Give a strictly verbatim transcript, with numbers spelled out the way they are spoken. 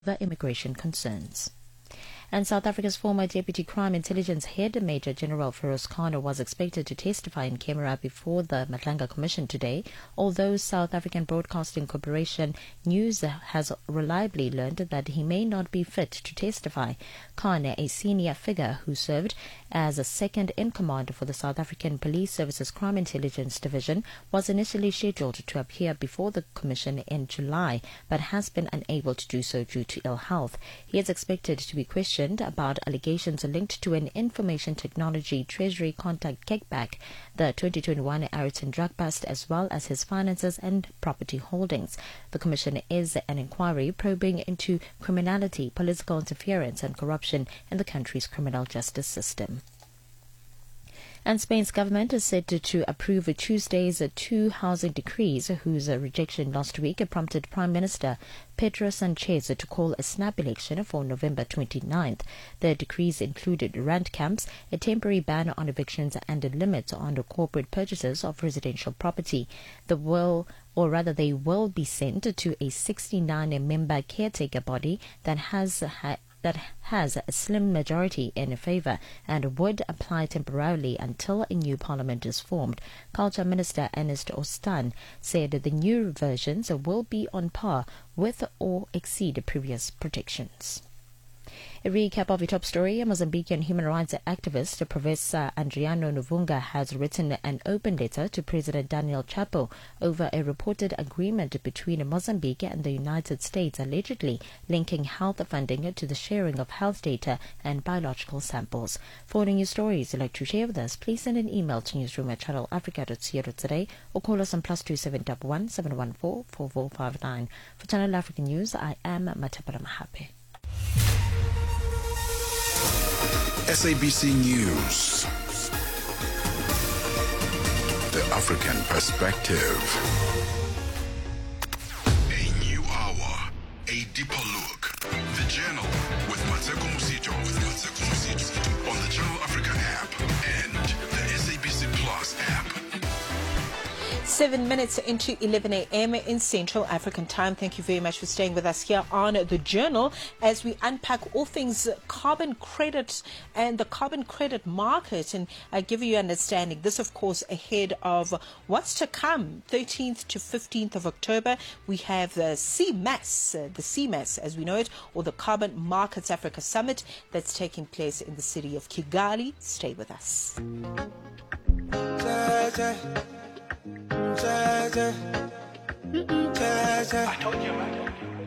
over immigration concerns. And South Africa's former Deputy Crime Intelligence Head, Major General Feroz Khan, was expected to testify in camera before the Matlanga Commission today, although South African Broadcasting Corporation News has reliably learned that he may not be fit to testify. Khan, a senior figure who served as a second-in-command for the South African Police Service's Crime Intelligence Division, was initially scheduled to appear before the Commission in July, but has been unable to do so due to ill health. He is expected to be questioned about allegations linked to an information technology treasury contact kickback, the twenty twenty-one Ariton drug bust, as well as his finances and property holdings. The Commission is an inquiry probing into criminality, political interference and corruption in the country's criminal justice system. And Spain's government is said to, to approve Tuesday's two housing decrees, whose rejection last week prompted Prime Minister Pedro Sanchez to call a snap election for November twenty-ninth. The decrees included rent caps, a temporary ban on evictions, and a limit on the corporate purchases of residential property. The will, or rather they will be sent to a sixty-nine member caretaker body that has had that has a slim majority in favour and would apply temporarily until a new parliament is formed. Culture Minister Ernest Ostan said the new versions will be on par with or exceed previous protections. A recap of a top story: a Mozambican human rights activist, Professor Adriano Novunga, has written an open letter to President Daniel Chapo over a reported agreement between Mozambique and the United States allegedly linking health funding to the sharing of health data and biological samples. For the news stories you'd like to share with us, please send an email to newsroom at channel africa dot co dot za or call us on plus two seven one one seven one four four four five nine. For Channel Africa News, I am Matapala Mahape. S A B C News. The African Perspective. A new hour, a deeper look. The Journal with Mateko Musito, with Mateko Musito on the Channel Africa app and the S A B C Plus app. Seven minutes into eleven a.m. in Central African Time. Thank you very much for staying with us here on The Journal as we unpack all things carbon credit and the carbon credit market and uh, give you an understanding. This, of course, ahead of what's to come, thirteenth to fifteenth of October. We have the C M A S, uh, the C M A S as we know it, or the Carbon Markets Africa Summit that's taking place in the city of Kigali. Stay with us. I told you, man.